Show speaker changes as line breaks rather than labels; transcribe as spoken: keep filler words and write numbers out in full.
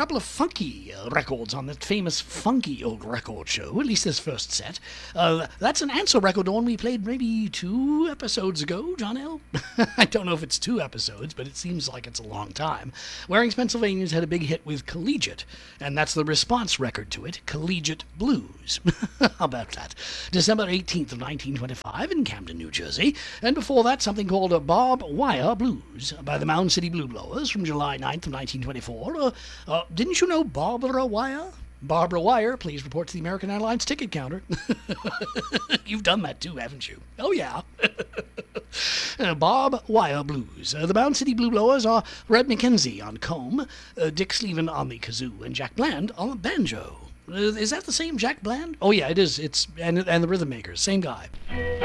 couple of funky uh, records on that famous funky old record show, at least this first set. Uh, that's an Ansel record one we played maybe two episodes ago, John L. I don't know if it's two episodes, but it seems like it's a long time. Waring's Pennsylvanians had a big hit with Collegiate, and that's the response record to it, Collegiate Blues. How about that? December eighteenth of nineteen twenty-five in Camden, New Jersey. And before that, something called a Bob Wire Blues by the Mound City Blue Blowers from July ninth of nineteen twenty-four. Uh, uh, didn't you know Barbara Wire? Barbara Wire, please report to the American Airlines ticket counter. You've done that too, haven't you? Oh, yeah. uh, Bob Wire Blues. Uh, the Mound City Blue Blowers are Red McKenzie on comb, uh, Dick Sleven on the kazoo, and Jack Bland on the banjo. Uh, is that the same Jack Bland? Oh, yeah, it is. It's and, and the Rhythm Makers, same guy.